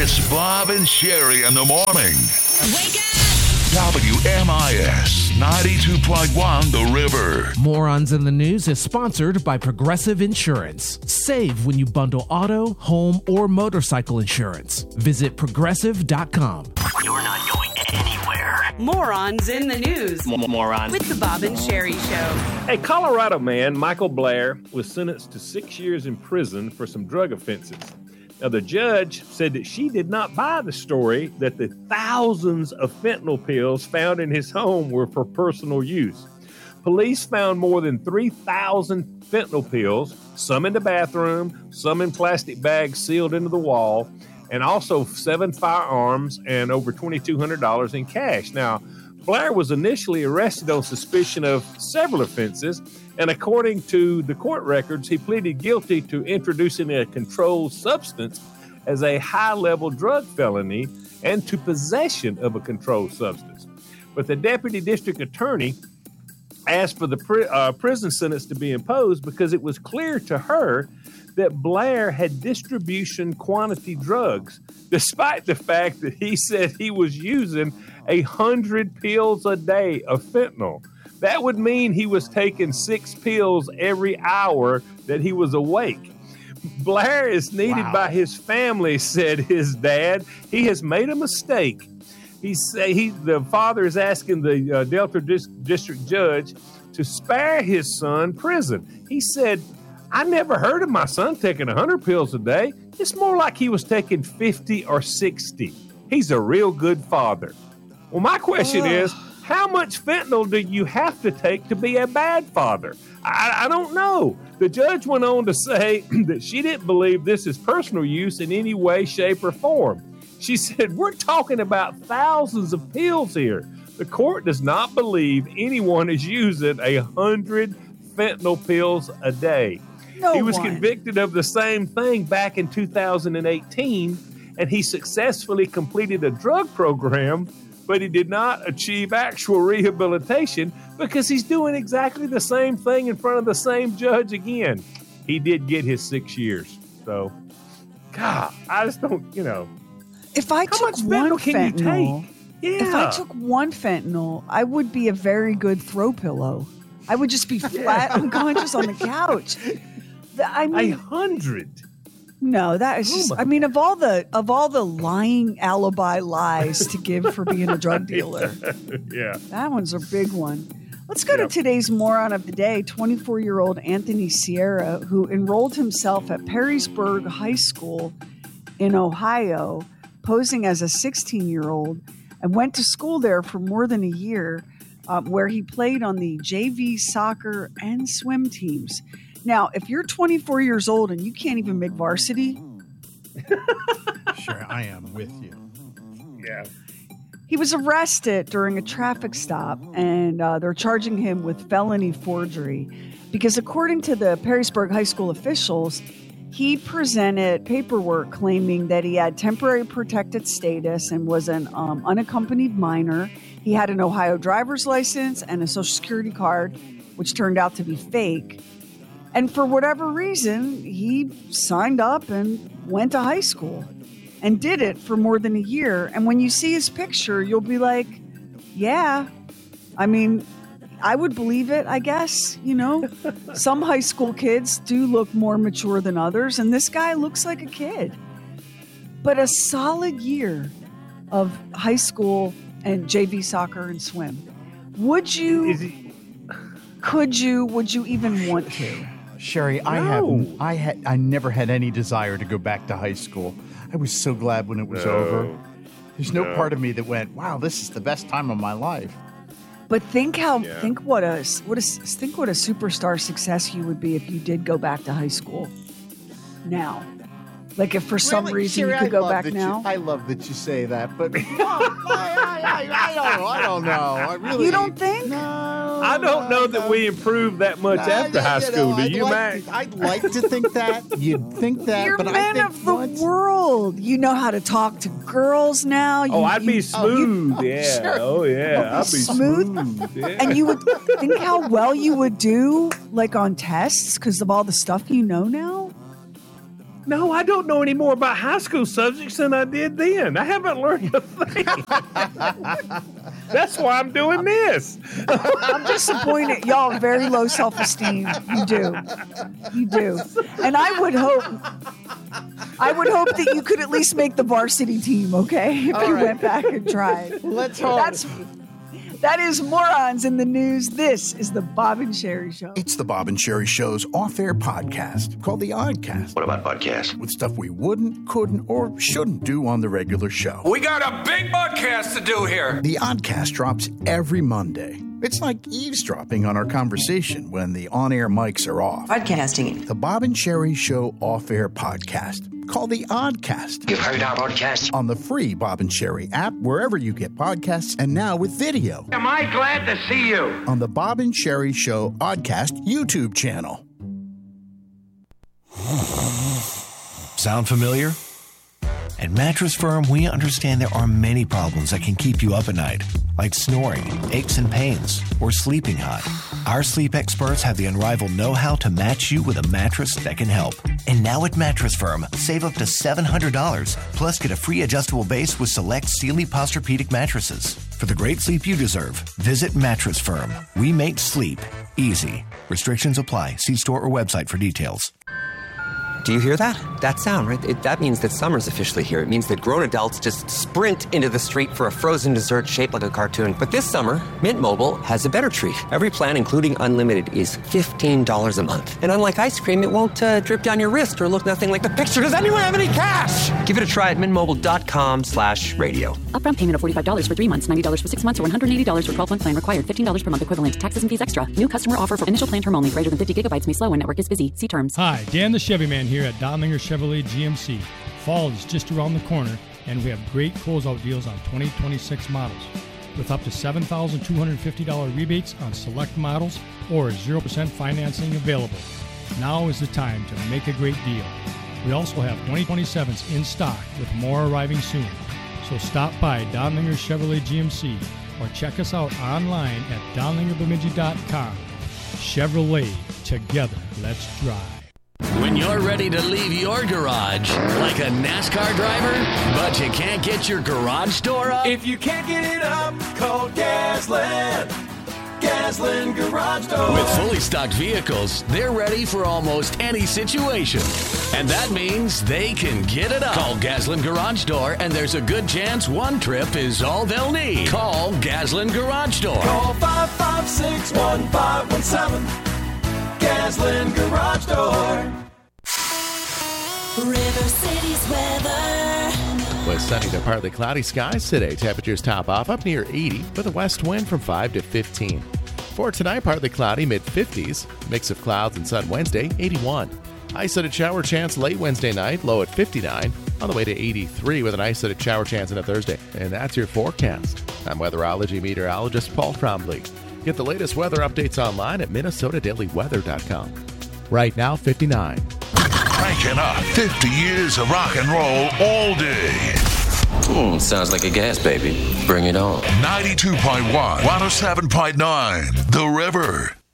It's Bob and Sherry in the morning. Wake up! WMIS 92.1 The River. Morons in the News is sponsored by Progressive Insurance. Save when you bundle auto, home, or motorcycle insurance. Visit progressive.com. You're not going anywhere. Morons in the News. Morons. With the Bob and Sherry Show. A Colorado man, Michael Blair, was sentenced to 6 years in prison for some drug offenses. Now, the judge said that she did not buy the story that the thousands of fentanyl pills found in his home were for personal use. Police found more than 3,000 fentanyl pills, some in the bathroom, some in plastic bags sealed into the wall, and also 7 firearms and over $2,200 in cash. Now, Blair was initially arrested on suspicion of several offenses, and according to the court records, he pleaded guilty to introducing a controlled substance as a high-level drug felony and to possession of a controlled substance. But the deputy district attorney asked for the prison sentence to be imposed because it was clear to her that Blair had distribution quantity drugs, despite the fact that he said he was using 100 pills a day of fentanyl. That would mean he was taking 6 pills every hour that he was awake. Blair is needed by his family, said his dad. He has made a mistake. The father is asking the Delta district judge to spare his son prison. He said, I never heard of my son taking 100 pills a day. It's more like he was taking 50 or 60. He's a real good father. Well, my question is, how much fentanyl do you have to take to be a bad father? I don't know. The judge went on to say that she didn't believe this is personal use in any way, shape, or form. She said, we're talking about thousands of pills here. The court does not believe anyone is using 100 fentanyl pills a day. He was convicted of the same thing back in 2018, and he successfully completed a drug program, but he did not achieve actual rehabilitation because he's doing exactly the same thing in front of the same judge again. He did get his 6 years. So, God, I just don't, If I took one fentanyl, Yeah. if I took one fentanyl, I would be a very good throw pillow. I would just be flat unconscious on the couch. I mean, 100. No, that is just. I mean, of all the lying alibi lies to give for being a drug dealer, Yeah. that one's a big one. Let's go to today's moron of the day. 24-year-old Anthony Sierra, who enrolled himself at Perrysburg High School in Ohio, posing as a 16-year-old, and went to school there for more than a year, where he played on the JV soccer and swim teams. Now, if you're 24 years old and you can't even make varsity. Sure, I am with you. Yeah. He was arrested during a traffic stop, and they're charging him with felony forgery because according to the Perrysburg High School officials, he presented paperwork claiming that he had temporary protected status and was an unaccompanied minor. He had an Ohio driver's license and a Social Security card, which turned out to be fake. And for whatever reason, he signed up and went to high school and did it for more than a year. And when you see his picture, you'll be like, yeah, I mean, I would believe it, I guess. Some high school kids do look more mature than others, and this guy looks like a kid. But a solid year of high school and JV soccer and swim. Would you even want to? Sherry, No. I never had any desire to go back to high school. I was so glad when it was over. There's no part of me that went, wow, this is the best time of my life. But think what a superstar success you would be if you did go back to high school now. Like if for some reason Sherry, you could go back now. I love that you say that, but I don't know. You don't think? No. I don't know that we improved that much after high school. Do you, Mac? I'd like to think that. You'd think that. You're but man I think of the world. You know how to talk to girls now. I'd be smooth. Sure. Oh, yeah. I'd be smooth. Yeah. And you would think how well you would do, like on tests, because of all the stuff you know now. No, I don't know any more about high school subjects than I did then. I haven't learned a thing. That's why I'm doing this. I'm disappointed. Y'all have very low self-esteem. You do. And I would hope that you could at least make the varsity team, okay? If you went back and tried. Let's hope. That is Morons in the News. This is the Bob and Sherry Show. It's the Bob and Sherry Show's off-air podcast called The Oddcast. What about podcasts? With stuff we wouldn't, couldn't, or shouldn't do on the regular show. We got a big podcast to do here. The Oddcast drops every Monday. It's like eavesdropping on our conversation when the on-air mics are off. Podcasting. The Bob and Sherry Show off-air podcast called The Oddcast. You've heard our podcast? On the free Bob and Sherry app, wherever you get podcasts, and now with video. Am I glad to see you? On the Bob and Sherry Show Oddcast YouTube channel. Sound familiar? At Mattress Firm, we understand there are many problems that can keep you up at night, like snoring, aches and pains, or sleeping hot. Our sleep experts have the unrivaled know-how to match you with a mattress that can help. And now at Mattress Firm, save up to $700, plus get a free adjustable base with select Sealy Posturepedic mattresses. For the great sleep you deserve, visit Mattress Firm. We make sleep easy. Restrictions apply. See store or website for details. Do you hear that? That sound, right? That means that summer's officially here. It means that grown adults just sprint into the street for a frozen dessert shaped like a cartoon. But this summer, Mint Mobile has a better treat. Every plan, including unlimited, is $15 a month. And unlike ice cream, it won't drip down your wrist or look nothing like the picture. Does anyone have any cash? Give it a try at mintmobile.com/radio. Upfront payment of $45 for 3 months, $90 for 6 months, or $180 for 12-month plan required. $15 per month equivalent. Taxes and fees extra. New customer offer for initial plan term only. Greater than 50 gigabytes may slow when network is busy. See terms. Hi, Dan the Chevy Man here at Donlinger Chevrolet GMC. Fall is just around the corner, and we have great closeout deals on 2026 models. With up to $7,250 rebates on select models or 0% financing available. Now is the time to make a great deal. We also have 2027s in stock with more arriving soon. So stop by Donlinger Chevrolet GMC or check us out online at donlingerbemidji.com. Chevrolet, together, let's drive. When you're ready to leave your garage like a NASCAR driver, but you can't get your garage door up? If you can't get it up, call Gasland. Gasland Garage Door. With fully stocked vehicles, they're ready for almost any situation. And that means they can get it up. Call Gasland Garage Door, and there's a good chance one trip is all they'll need. Call Gasland Garage Door. Call 556-1517. Gasland Garage Door. River City's weather. With sunny to partly cloudy skies today. Temperatures top off up near 80 with a west wind from 5 to 15. For tonight, partly cloudy, mid-50s. Mix of clouds and sun Wednesday, 81. Isolated shower chance late Wednesday night, low at 59. On the way to 83 with an isolated shower chance on a Thursday. And that's your forecast. I'm weatherology meteorologist Paul Trombley. Get the latest weather updates online at minnesotadailyweather.com. Right now, 59. Cranking up 50 years of rock and roll all day. Sounds like a gas baby. Bring it on. 92.1, 107.9, The River.